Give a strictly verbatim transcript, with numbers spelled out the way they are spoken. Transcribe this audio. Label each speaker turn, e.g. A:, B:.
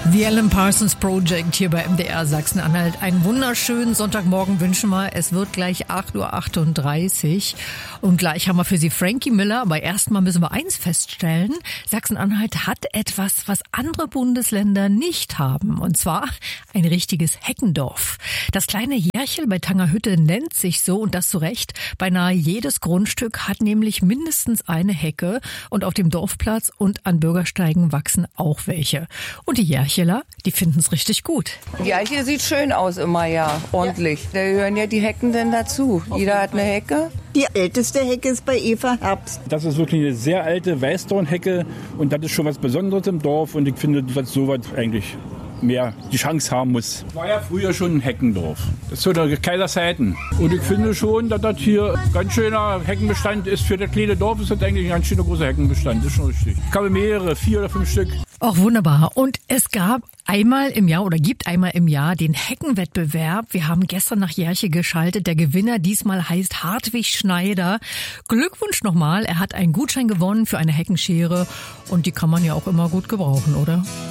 A: The Alan Parsons Project hier bei M D R Sachsen-Anhalt. Einen wunderschönen Sonntagmorgen wünschen wir. Es wird gleich acht Uhr achtunddreißig und gleich haben wir für Sie Frankie Miller. Aber erstmal müssen wir eins feststellen. Sachsen-Anhalt hat etwas, was andere Bundesländer nicht haben. Und zwar ein richtiges Heckendorf. Das kleine Järchel bei Tangerhütte nennt sich so und das zu Recht. Beinahe jedes Grundstück hat nämlich mindestens eine Hecke und auf dem Dorfplatz und an Bürgersteigen wachsen auch welche. Und die Järcheler, die finden es richtig gut.
B: Die Eiche sieht schön aus immer, ja, ordentlich. Da gehören ja die Hecken denn dazu. Jeder hat eine Hecke.
C: Die älteste Hecke ist bei Eva Herbst.
D: Das ist wirklich eine sehr alte Weißdornhecke und das ist schon was Besonderes im Dorf und ich finde, dass sowas eigentlich mehr die Chance haben muss. War ja früher schon ein Heckendorf. Das ist so der Kaiserzeiten. Und ich finde schon, dass das hier ganz schöner Heckenbestand ist. Für das kleine Dorf ist das eigentlich ein ganz schöner großer Heckenbestand. Das ist schon richtig. Ich habe mehrere, vier oder fünf Stück.
A: Auch wunderbar. Und es gab einmal im Jahr oder gibt einmal im Jahr den Heckenwettbewerb. Wir haben gestern nach Järchel geschaltet. Der Gewinner diesmal heißt Hartwig Schneider. Glückwunsch nochmal. Er hat einen Gutschein gewonnen für eine Heckenschere. Und die kann man ja auch immer gut gebrauchen, oder?